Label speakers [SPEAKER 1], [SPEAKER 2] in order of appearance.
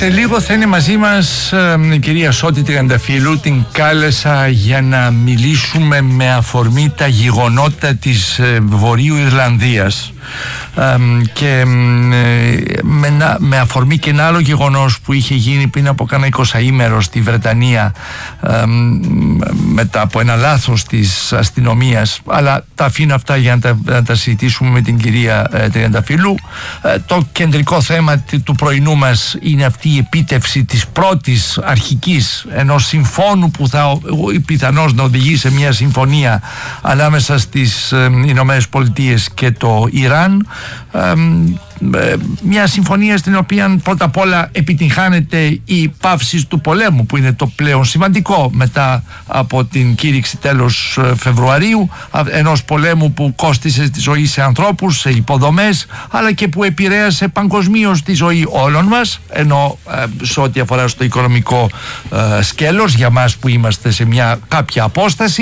[SPEAKER 1] Σε λίγο θα είναι μαζί μας η κυρία Σώτη Τριανταφύλλου. Την κάλεσα για να μιλήσουμε με αφορμή τα γεγονότα της Βορείου Ιρλανδίας και με αφορμή και ένα άλλο γεγονός που είχε γίνει πριν από κάνα 20ημερο στη Βρετανία μετά από ένα λάθος της αστυνομίας, αλλά τα αφήνω αυτά για να τα συζητήσουμε με την κυρία Τριανταφύλλου. Το κεντρικό θέμα του πρωινού μας είναι αυτή η επίτευξη της πρώτης αρχικής ενός συμφώνου που θα πιθανώς να οδηγεί σε μια συμφωνία ανάμεσα στις Ηνωμένες Πολιτείες και το Ιράν, μια συμφωνία στην οποία πρώτα απ' όλα επιτυγχάνεται η πάυση του πολέμου, που είναι το πλέον σημαντικό μετά από την κήρυξη τέλος Φεβρουαρίου, ενός πολέμου που κόστισε τη ζωή σε ανθρώπους, σε υποδομές, αλλά και που επηρέασε παγκοσμίως τη ζωή όλων μας, ενώ σε ό,τι αφορά στο οικονομικό σκέλος για μας που είμαστε σε μια κάποια απόσταση